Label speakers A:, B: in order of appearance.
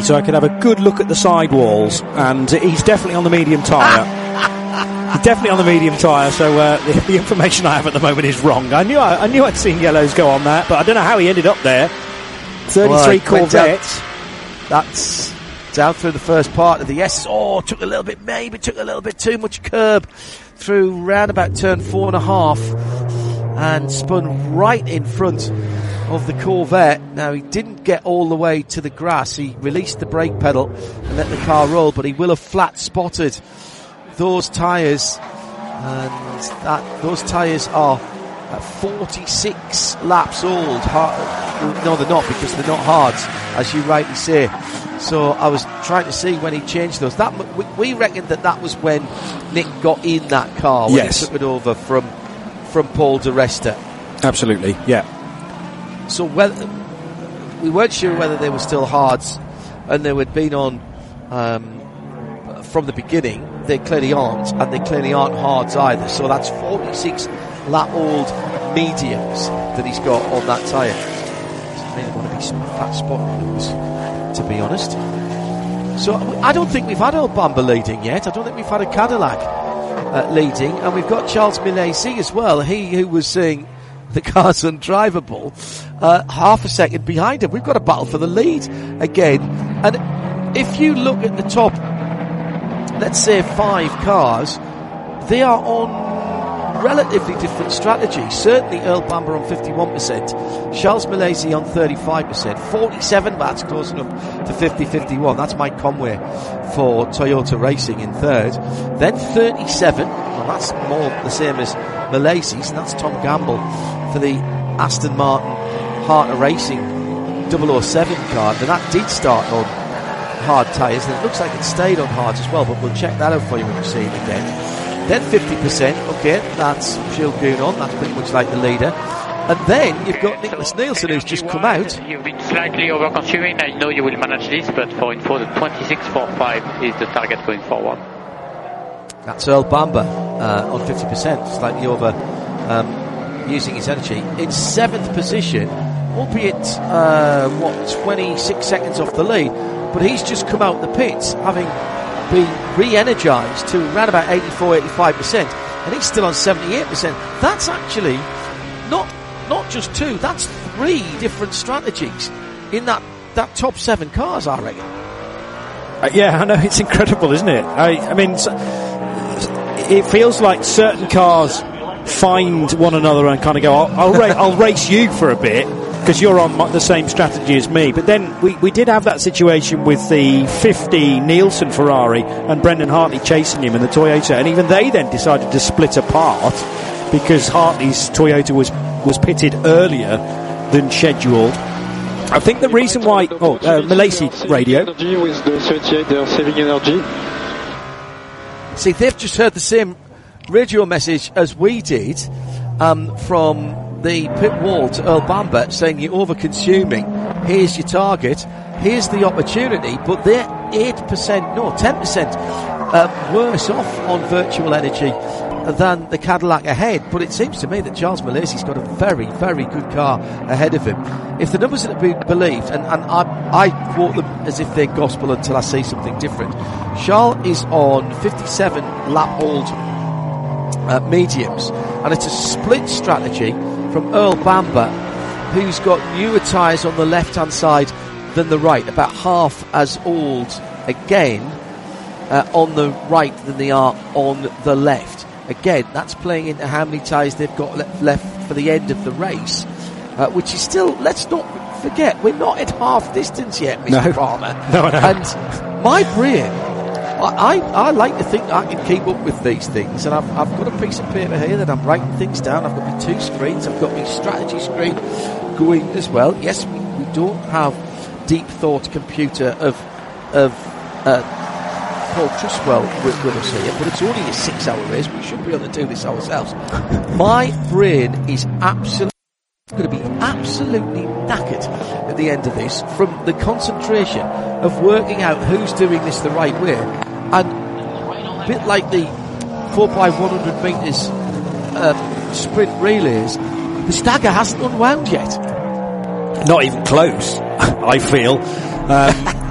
A: so I could have a good look at the sidewalls, and he's definitely on the medium tyre. He's definitely on the medium tyre, so the information I have at the moment is wrong. I knew I'd seen yellows go on that, but I don't know how he ended up there. 33 Corvette.
B: That's down through the first part of the S. Took a little bit too much curb through round about turn 4.5 and spun right in front of the Corvette. Now, he didn't get all the way to the grass. He released the brake pedal and let the car roll, but he will have flat spotted those tyres, and those tyres are 46 laps old. No, they're not, because they're not hards, as you rightly say. So I was trying to see when he changed those. We reckoned that was when Nick got in that car, when he took it over from Paul di Resta.
A: Absolutely, yeah.
B: So we weren't sure whether they were still hards, and they had been on from the beginning. They clearly aren't, and they clearly aren't hards either. So that's 46 lap old mediums that he's got on that tyre. Doesn't really want to be flat spotting those, to be honest. So I don't think we've had Earl Bamber leading yet. I don't think we've had a Cadillac leading, and we've got Charles Milesi as well. He who was saying the car's undrivable, half a second behind him. We've got a battle for the lead again. And if you look at the top, let's say 5 cars, they are on relatively different strategies. Certainly Earl Bamber on 51%, Charles Milesi on 35%, 47, that's close enough to 50-51. That's Mike Conway for Toyota Racing in third. Then 37, well, that's more the same as Milesi's, and that's Tom Gamble for the Aston Martin Heart of Racing 007 car. And that did start on hard tyres, and it looks like it stayed on hards as well, but we'll check that out for you when we see it again. Then 50%, okay, that's Jules Gounon, that's pretty much like the leader. And then you've got Nicholas Nielsen, who's just come out.
C: You've been slightly over-consuming. I know you will manage this, but for info, the 26.45 is the target going forward.
B: That's Earl Bamber on 50%, slightly over using his energy. In 7th position, albeit 26 seconds off the lead, but he's just come out the pits having been re-energised to around about 84-85%, and he's still on 78%. That's actually not just 2, that's 3 different strategies in that top 7 cars, I reckon.
A: Yeah, I know, it's incredible, isn't it? I mean, it feels like certain cars find one another and kind of go, I'll race you for a bit because you're on the same strategy as me. But then we did have that situation with the 50 Nielsen Ferrari and Brendan Hartley chasing him in the Toyota, and even they then decided to split apart because Hartley's Toyota was pitted earlier than scheduled. I think the reason why... Milesi radio.
D: With the 38, they are saving energy.
B: See, they've just heard the same radio message as we did from the pit wall to Earl Bamber, saying you're over-consuming, here's your target, here's the opportunity, but they're 10% worse off on virtual energy than the Cadillac ahead. But it seems to me that Charles Milesi's got a very, very good car ahead of him. If the numbers had been believed, and I quote them as if they're gospel until I see something different, Charles is on 57 lap old mediums, and it's a split strategy from Earl Bamber, who's got newer tyres on the left hand side than the right, about half as old again on the right than they are on the left. Again, that's playing into how many tyres they've got left for the end of the race, which is still, let's not forget, we're not at half distance yet, Mr. Palmer.
A: No.
B: And my brain, I like to think I can keep up with these things, and I've got a piece of paper here that I'm writing things down. I've got my 2 screens, I've got my strategy screen going as well. Yes, we don't have deep thought computer of Paul Truswell with us here, but it's only a 6-hour race. We should be able to do this ourselves. My brain is going to be absolutely knackered at the end of this from the concentration of working out who's doing this the right way. And a bit like the 4x100 metres sprint relays, the stagger hasn't unwound yet.
A: Not even close, I feel.